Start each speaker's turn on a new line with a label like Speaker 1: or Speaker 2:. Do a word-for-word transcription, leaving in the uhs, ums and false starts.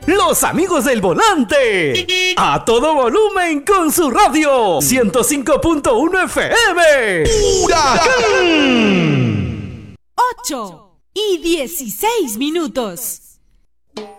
Speaker 1: los amigos del volante. A todo volumen con su radio. ciento cinco punto uno F M. ¡Huracán!
Speaker 2: ocho y dieciséis minutos.